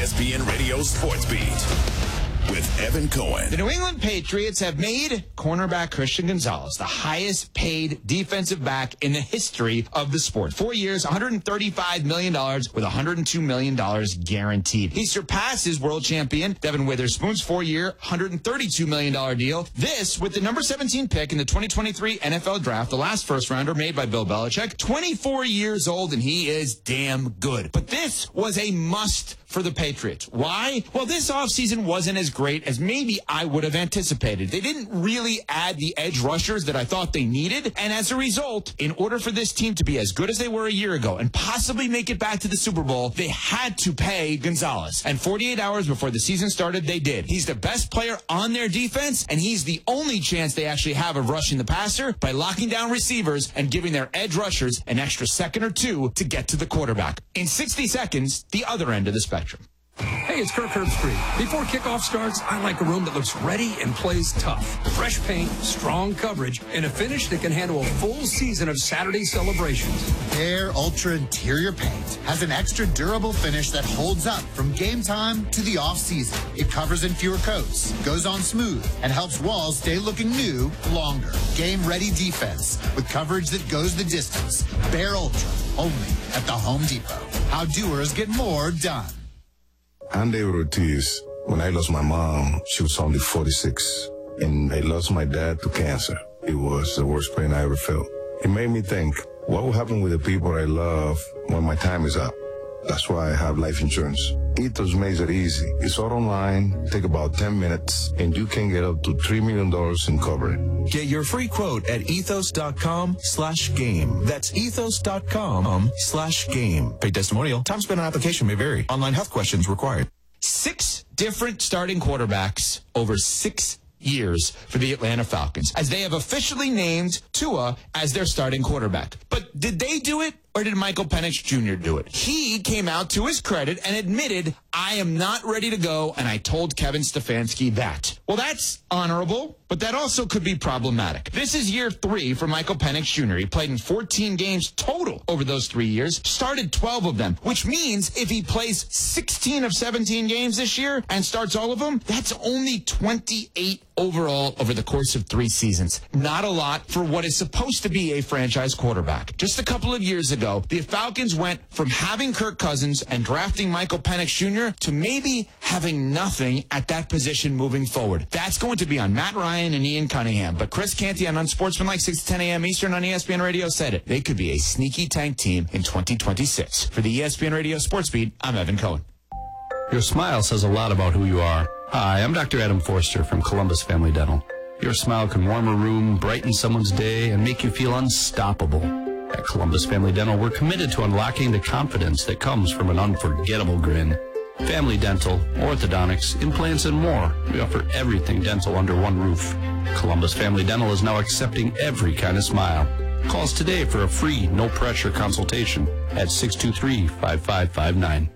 ESPN Radio Sports Beat with Evan Cohen. The New England Patriots have made cornerback Christian Gonzalez the highest paid defensive back in the history of the sport. 4 years, $135 million with $102 million guaranteed. He surpasses world champion Devin Witherspoon's 4-year, $132 million deal. This with the number 17 pick in the 2023 NFL Draft, the last first-rounder made by Bill Belichick. 24 years old, and he is damn good. But this was a must for the Patriots. Why? Well, this offseason wasn't as great as maybe I would have anticipated. They didn't really add the edge rushers that I thought they needed. And as a result, in order for this team to be as good as they were a year ago and possibly make it back to the Super Bowl, they had to pay Gonzalez. And 48 hours before the season started, they did. He's the best player on their defense, and he's the only chance they actually have of rushing the passer by locking down receivers and giving their edge rushers an extra second or two to get to the quarterback. In 60 seconds, the other end of the spectrum. Hey, it's Kirk Herbstreit. Before kickoff starts, I like a room that looks ready and plays tough. Fresh paint, strong coverage, and a finish that can handle a full season of Saturday celebrations. Air Ultra Interior Paint has an extra durable finish that holds up from game time to the off-season. It covers in fewer coats, goes on smooth, and helps walls stay looking new longer. Game-ready defense with coverage that goes the distance. Bear Ultra, only at the Home Depot. How doers get more done. I'm David Ortiz. When I lost my mom, she was only 46, and I lost my dad to cancer. It was the worst pain I ever felt. It made me think, what will happen with the people I love when my time is up? That's why I have life insurance. Ethos makes it easy. It's all online, take about 10 minutes, and you can get up to $3 million in coverage. Get your free quote at ethos.com/game. That's ethos.com/game. Paid testimonial. Time spent on application may vary. Online health questions required. 6 different starting quarterbacks over 6 years for the Atlanta Falcons, as they have officially named Tua as their starting quarterback. But did they do it, or did Michael Penix Jr. do it? He came out to his credit and admitted, I am not ready to go, and I told Kevin Stefanski that. Well, that's honorable, but that also could be problematic. This is year 3 for Michael Penix Jr. He played in 14 games total over those 3 years, started 12 of them, which means if he plays 16 of 17 games this year and starts all of them, that's only 28 overall over the course of 3 seasons. Not a lot for what is supposed to be a franchise quarterback. Just a couple of years ago, the Falcons went from having Kirk Cousins and drafting Michael Penix Jr. to maybe having nothing at that position moving forward. That's going to be on Matt Ryan and Ian Cunningham. But Chris Canty on Unsportsmanlike 6 to 10 a.m. Eastern on ESPN Radio said it. They could be a sneaky tank team in 2026. For the ESPN Radio Sports Beat, I'm Evan Cohen. Your smile says a lot about who you are. Hi, I'm Dr. Adam Forster from Columbus Family Dental. Your smile can warm a room, brighten someone's day, and make you feel unstoppable. At Columbus Family Dental, we're committed to unlocking the confidence that comes from an unforgettable grin. Family dental, orthodontics, implants, and more. We offer everything dental under one roof. Columbus Family Dental is now accepting every kind of smile. Call us today for a free, no-pressure consultation at 623-5559.